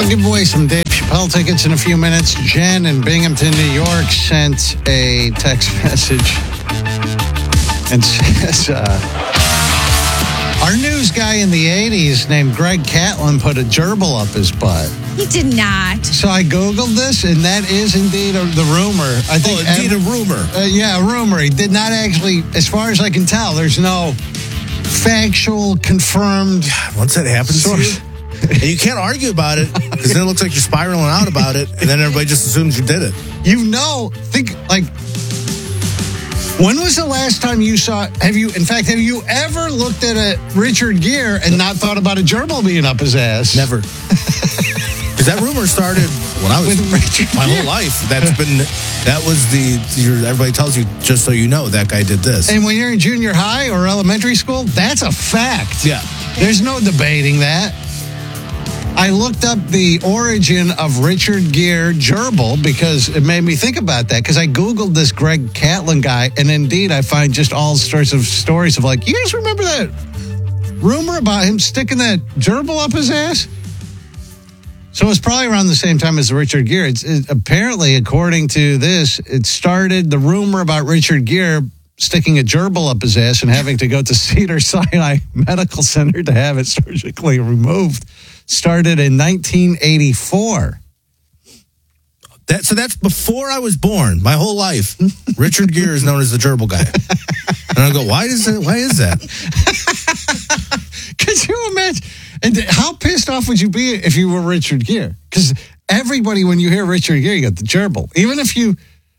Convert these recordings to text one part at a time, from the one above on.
I'll give away some Dave Chappelle tickets in a few minutes. Jen in Binghamton, New York sent a text message and says, our news guy in the 80s named Greg Catlin put a gerbil up his butt. He did not. So I Googled this, and that is indeed the rumor. I think indeed a rumor. Yeah, a rumor. He did not actually, as far as I can tell, there's no factual, confirmed. Once that happens to you, and you can't argue about it, because then it looks like you're spiraling out about it, and then everybody just assumes you did it. When was the last time you saw, have you ever looked at a Richard Gere and not thought about a gerbil being up his ass? Never. Because that rumor started when I was, with Richard my Gere. whole life. Everybody tells you, just so you know, that guy did this. And when you're in junior high or elementary school, that's a fact. Yeah. There's no debating that. I looked up the origin of Richard Gere gerbil because it made me think about that, because I Googled this Greg Catlin guy, and indeed I find just all sorts of stories of you guys remember that rumor about him sticking that gerbil up his ass? So it's probably around the same time as Richard Gere. Apparently, according to this, it started the rumor about Richard Gere sticking a gerbil up his ass and having to go to Cedars-Sinai Medical Center to have it surgically removed. Started in 1984. So that's before I was born. My whole life, Richard Gere is known as the gerbil guy. And I go, why is that? Could you imagine? And how pissed off would you be if you were Richard Gere? Because everybody, when you hear Richard Gere, you got the gerbil. Even if you,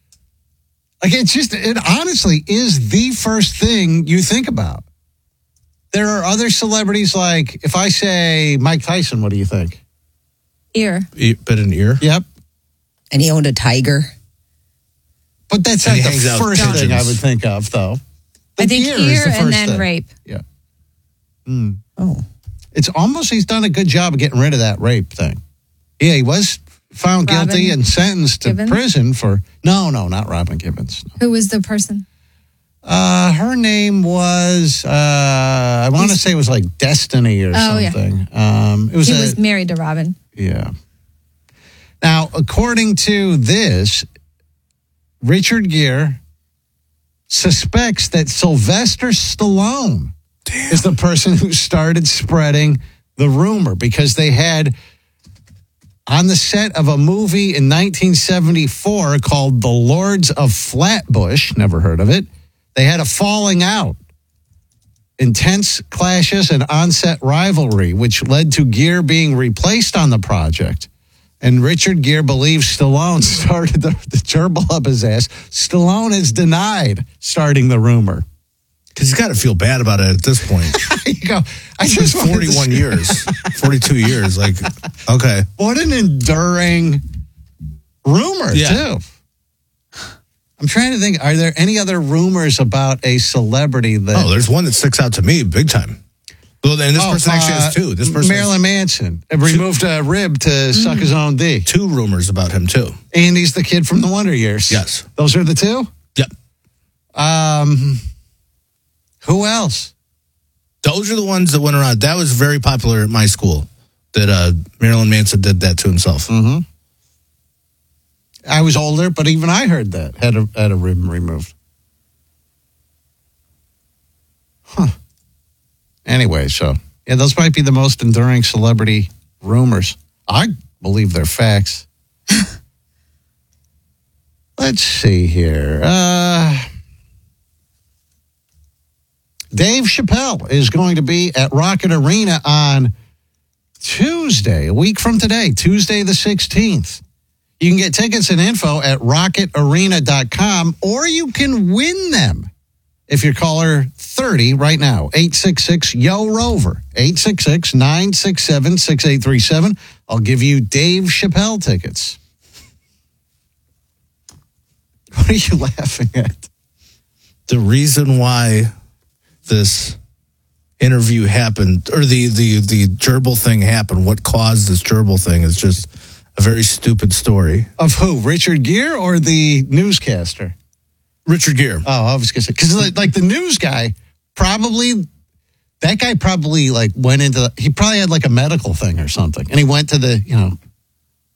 it honestly is the first thing you think about. There are other celebrities, if I say Mike Tyson, what do you think? Ear. Bit an ear? Yep. And he owned a tiger. But that's not the first thing I would think of, though. I think ear ear is the and first then thing. rape. Yeah. Oh. It's almost, he's done a good job of getting rid of that rape thing. Yeah, he was found guilty and sentenced to prison for, no, not Robin Gibbons. No. Who was the person? Her name was, I want to say it was Destiny or something. Yeah. He was married to Robin. Yeah. Now, according to this, Richard Gere suspects that Sylvester Stallone is the person who started spreading the rumor, because they had on the set of a movie in 1974 called The Lords of Flatbush, never heard of it. They had a falling out, intense clashes, and on-set rivalry, which led to Gere being replaced on the project. And Richard Gere believes Stallone started the gerbil up his ass. Stallone has denied starting the rumor. Because he's got to feel bad about it at this point. You go, I It's just been 41 years, 42 years. Okay. What an enduring rumor, too. I'm trying to think, are there any other rumors about a celebrity that... Oh, there's one that sticks out to me big time. Well, and this person actually has two. This person Marilyn Manson removed a rib to suck his own D. Two rumors about him, too. And he's the kid from the Wonder Years. Yes. Those are the two? Yep. Who else? Those are the ones that went around. That was very popular at my school, that Marilyn Manson did that to himself. Mm-hmm. I was older, but even I heard that. Had a rib removed. Huh. Anyway, so, yeah, those might be the most enduring celebrity rumors. I believe they're facts. Let's see here. Dave Chappelle is going to be at Rocket Arena on Tuesday, a week from today, Tuesday the 16th. You can get tickets and info at rocketarena.com, or you can win them if you're caller 30 right now, 866-YO-ROVER, 866-967-6837. I'll give you Dave Chappelle tickets. What are you laughing at? The reason why this interview happened, or the gerbil thing happened, what caused this gerbil thing is just a very stupid story. Of who? Richard Gere or the newscaster? Richard Gere. Oh, I was going to say, because the news guy probably went into, he probably had a medical thing or something. And he went to the,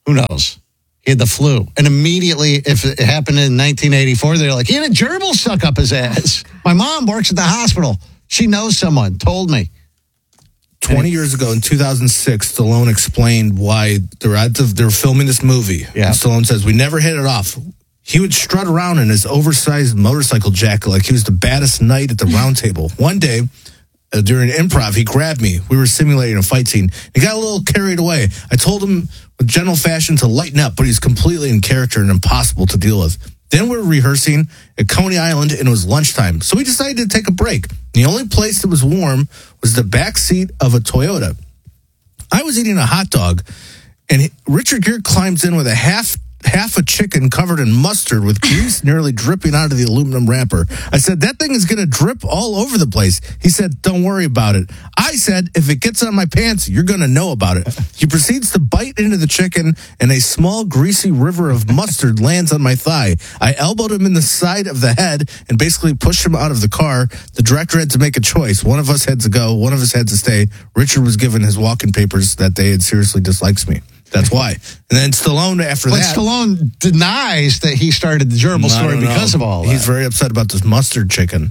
Who knows? He had the flu. And immediately, if it happened in 1984, they're like, he had a gerbil suck up his ass. My mom works at the hospital. She knows someone, told me. 20 years ago in 2006, Stallone explained why they were filming this movie. Yeah. And Stallone says, we never hit it off. He would strut around in his oversized motorcycle jacket like he was the baddest knight at the round table. One day, during improv, he grabbed me. We were simulating a fight scene. He got a little carried away. I told him with general fashion to lighten up, but he's completely in character and impossible to deal with. Then we were rehearsing at Coney Island, and it was lunchtime. So we decided to take a break. The only place that was warm was the back seat of a Toyota. I was eating a hot dog, and Richard Gere climbs in with a half a chicken covered in mustard with grease nearly dripping out of the aluminum wrapper. I said, that thing is going to drip all over the place. He said, don't worry about it. I said, if it gets on my pants, you're going to know about it. He proceeds to bite into the chicken, and a small greasy river of mustard lands on my thigh. I elbowed him in the side of the head and basically pushed him out of the car. The director had to make a choice. One of us had to go. One of us had to stay. Richard was given his walk-in papers that day and seriously dislikes me. That's why. And then Stallone, after But that... Stallone denies that he started the gerbil story because of all that. He's very upset about this mustard chicken.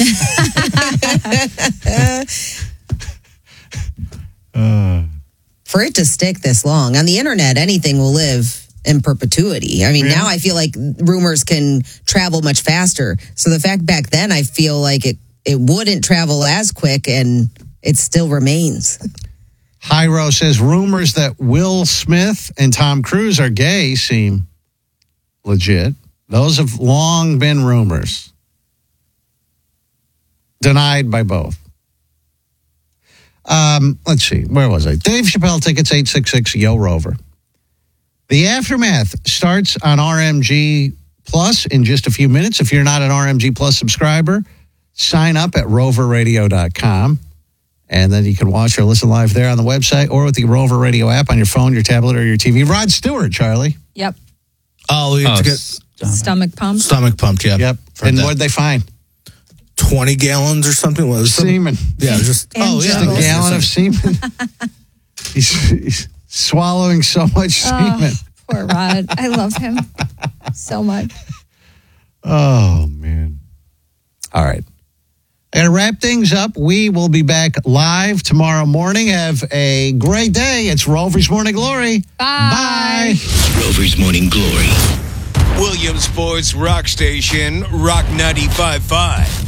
For it to stick this long, on the internet, anything will live in perpetuity. I mean, now I feel like rumors can travel much faster. So the fact back then, I feel like it wouldn't travel as quick, and it still remains. Hyro says rumors that Will Smith and Tom Cruise are gay seem legit. Those have long been rumors. Denied by both. Let's see. Where was I? Dave Chappelle tickets 866-YO-ROVER. The Aftermath starts on RMG Plus in just a few minutes. If you're not an RMG Plus subscriber, sign up at roverradio.com. And then you can watch or listen live there on the website or with the Rover Radio app on your phone, your tablet, or your TV. Rod Stewart, Charlie. Yep. Oh, you have to get Stomach pump. stomach pumped, yeah. Yep. And what'd they find? 20 gallons or something? What was Semen. Yeah, just, Just a gallon of semen. He's swallowing so much semen. Poor Rod. I love him so much. Oh, man. All right. I got to wrap things up. We will be back live tomorrow morning. Have a great day. It's Rover's Morning Glory. Bye. Bye. Rover's Morning Glory. Williamsport's rock station, Rock 95.5.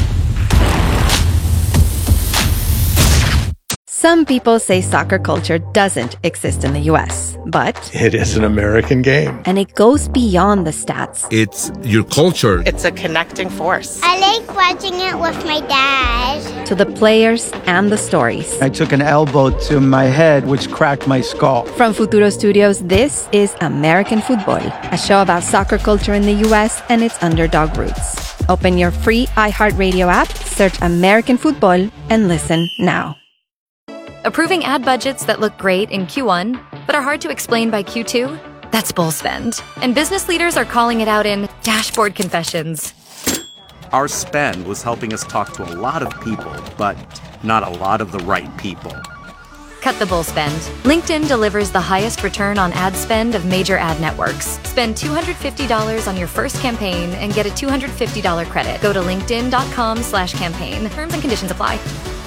Some people say soccer culture doesn't exist in the U.S., but it is an American game. And it goes beyond the stats. It's your culture. It's a connecting force. I like watching it with my dad. To the players and the stories. I took an elbow to my head, which cracked my skull. From Futuro Studios, this is American Football, a show about soccer culture in the U.S. and its underdog roots. Open your free iHeartRadio app, search American Football, and listen now. Approving ad budgets that look great in Q1, but are hard to explain by Q2? That's bull spend. And business leaders are calling it out in dashboard confessions. Our spend was helping us talk to a lot of people, but not a lot of the right people. Cut the bull spend. LinkedIn delivers the highest return on ad spend of major ad networks. Spend $250 on your first campaign and get a $250 credit. Go to linkedin.com/campaign. Terms and conditions apply.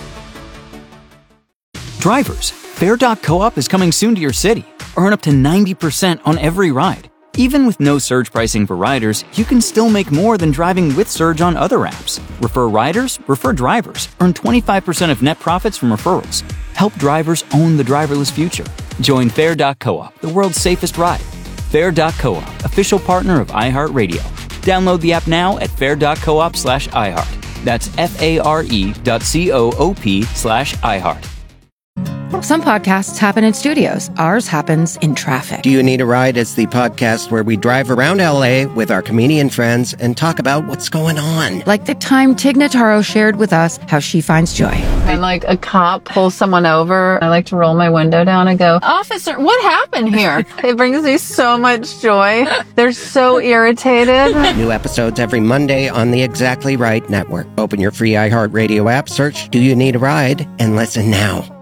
Drivers, Fare.coop is coming soon to your city. Earn up to 90% on every ride. Even with no surge pricing for riders, you can still make more than driving with surge on other apps. Refer riders, refer drivers. Earn 25% of net profits from referrals. Help drivers own the driverless future. Join Fare.coop, the world's safest ride. Fare.coop, official partner of iHeartRadio. Download the app now at fare.coop/iHeart. That's fare.coop/iHeart. Some podcasts happen in studios. Ours happens in traffic. Do You Need a Ride is the podcast where we drive around LA with our comedian friends and talk about what's going on. Like the time Tig Notaro shared with us how she finds joy. When like a cop pulls someone over, I like to roll my window down and go, "Officer, what happened here?" It brings me so much joy. They're so irritated. New episodes every Monday on the Exactly Right Network. Open your free iHeartRadio app, search Do You Need a Ride, and listen now.